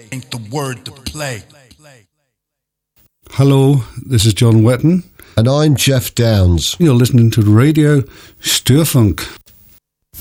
ain't the word to play. Hello, this is John Wetton. And I'm Jeff Downs. You're listening to Radio Steurfunk.